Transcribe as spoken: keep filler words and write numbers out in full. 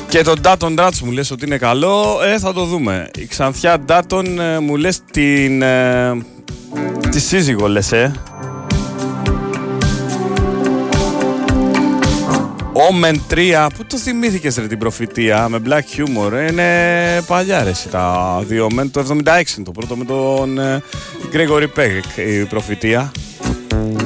Και τον Ντάτον Ράτς μου λες ότι είναι καλό, ε, θα το δούμε. Η Ξανθιά Ντάτον ε, μου λες την, ε, τη σύζυγο λες, ε. Omen τρία, πού το θυμήθηκες ρε την προφητεία, με black humor, ε, είναι παλιά ρε τα δύο Omen, το εβδομήντα έξι το πρώτο με τον ε, Gregory Peck, η προφητεία.